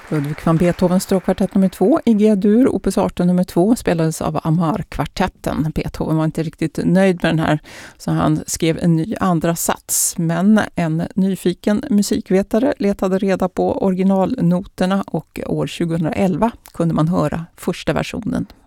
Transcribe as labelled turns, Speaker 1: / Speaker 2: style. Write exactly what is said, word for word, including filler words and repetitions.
Speaker 1: Ludwig van Beethovens stråkkvartett nummer två i G-dur, opus arton nummer två, spelades av Amar-kvartetten. Beethoven var inte riktigt nöjd med den här, så han skrev en ny andra sats. Men en nyfiken musikvetare letade reda på originalnoterna och år tjugohundraelva kunde man höra första versionen.